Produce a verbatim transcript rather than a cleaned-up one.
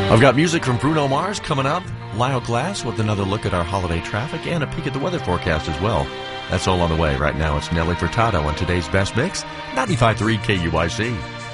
I've got music from Bruno Mars coming up, Lyle Glass with another look at our holiday traffic, and a peek at the weather forecast as well. That's all on the way. Right now, it's Nelly Furtado on today's Best Mix, ninety-five point three K U I C.